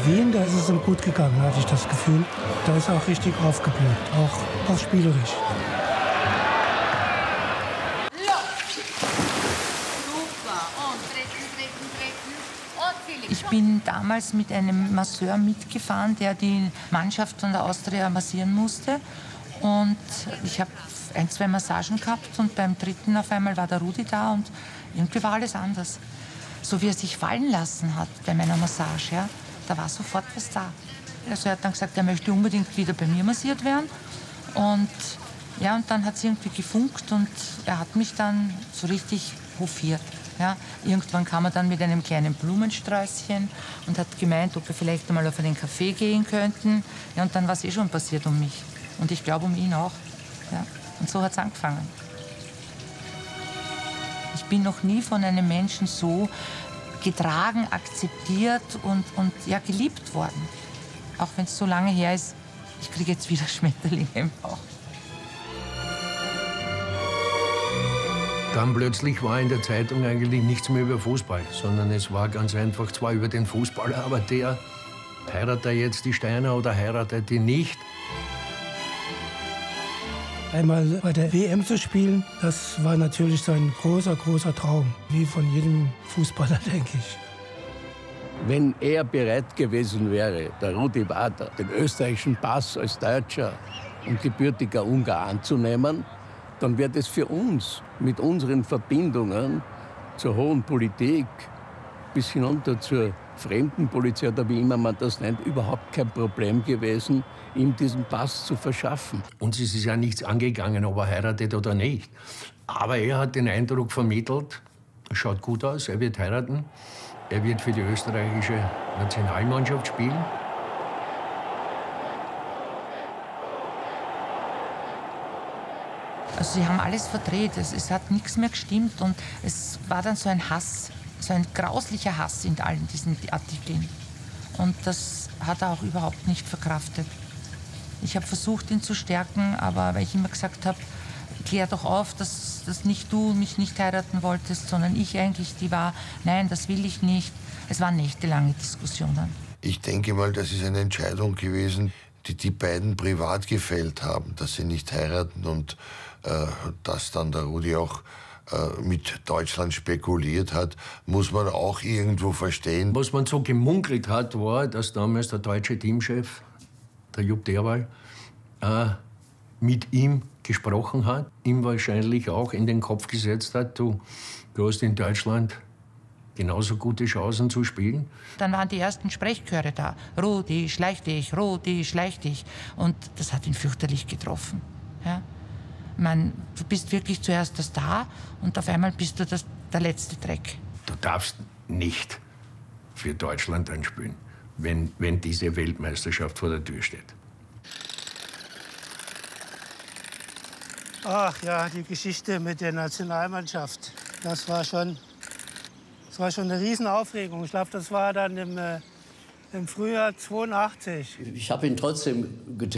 Wien, da ist es ihm gut gegangen, hatte ich das Gefühl. Da ist er auch richtig aufgeblüht, auch spielerisch. Ich bin damals mit einem Masseur mitgefahren, der die Mannschaft von der Austria massieren musste. Und ich habe 1, 2 Massagen gehabt und beim dritten auf einmal war der Rudi da und irgendwie war alles anders. So wie er sich fallen lassen hat bei meiner Massage, ja, da war sofort was da. Also er hat dann gesagt, er möchte unbedingt wieder bei mir massiert werden. Und ja, und dann hat es irgendwie gefunkt und er hat mich dann so richtig hofiert. Ja, irgendwann kam er dann mit einem kleinen Blumensträußchen und hat gemeint, ob wir vielleicht einmal auf einen Kaffee gehen könnten. Ja, und dann war es eh schon passiert um mich. Und ich glaube um ihn auch. Ja, und so hat es angefangen. Ich bin noch nie von einem Menschen so getragen, akzeptiert und ja, geliebt worden. Auch wenn es so lange her ist, ich kriege jetzt wieder Schmetterlinge im Bauch. Dann plötzlich war in der Zeitung eigentlich nichts mehr über Fußball, sondern es war ganz einfach zwar über den Fußballer, aber der heiratet jetzt die Steiner oder heiratet die nicht. Einmal bei der WM zu spielen, das war natürlich so ein großer, großer Traum, wie von jedem Fußballer, denke ich. Wenn er bereit gewesen wäre, der Rudi Bader, den österreichischen Pass als Deutscher und gebürtiger Ungar anzunehmen, dann wäre das für uns mit unseren Verbindungen zur hohen Politik bis hinunter zur Fremdenpolizei oder wie immer man das nennt, überhaupt kein Problem gewesen, ihm diesen Pass zu verschaffen. Uns ist es ja nichts angegangen, ob er heiratet oder nicht. Aber er hat den Eindruck vermittelt, er schaut gut aus, er wird heiraten, er wird für die österreichische Nationalmannschaft spielen. Also sie haben alles verdreht, es hat nichts mehr gestimmt und es war dann so ein Hass, so ein grauslicher Hass in allen diesen Artikeln. Und das hat er auch überhaupt nicht verkraftet. Ich habe versucht, ihn zu stärken, aber weil ich immer gesagt habe, klär doch auf, dass nicht du mich nicht heiraten wolltest, sondern ich eigentlich die war, nein, das will ich nicht. Es waren nächtelange Diskussionen. Ich denke mal, das ist eine Entscheidung gewesen, die die beiden privat gefällt haben, dass sie nicht heiraten und dass dann der Rudi auch mit Deutschland spekuliert hat, muss man auch irgendwo verstehen. Was man so gemunkelt hat, war, dass damals der deutsche Teamchef, der Jupp Derwal, mit ihm gesprochen hat, ihm wahrscheinlich auch in den Kopf gesetzt hat, du hast in Deutschland genauso gute Chancen zu spielen. Dann waren die ersten Sprechchöre da. Rudi, schleich dich, Rudi, schleich dich. Und das hat ihn fürchterlich getroffen. Ja? Du bist wirklich zuerst der Star und auf einmal bist du der letzte Dreck. Du darfst nicht für Deutschland einspielen, wenn diese Weltmeisterschaft vor der Tür steht. Ach ja, die Geschichte mit der Nationalmannschaft, das war schon eine Riesenaufregung. Ich glaube, das war dann im Frühjahr 82. Ich habe ihn trotzdem